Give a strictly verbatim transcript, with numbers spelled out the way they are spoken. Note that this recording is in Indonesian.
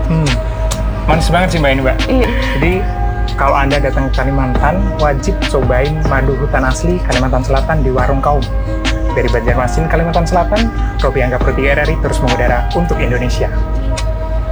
Hmm, manis banget sih Mbak ini Mbak. Iya. Jadi kalau Anda datang ke Kalimantan, wajib cobain madu hutan asli Kalimantan Selatan di Warung Kaum. Dari Banjarmasin, Kalimantan Selatan, Robi Angga Pro tiga R R I terus mengudara untuk Indonesia.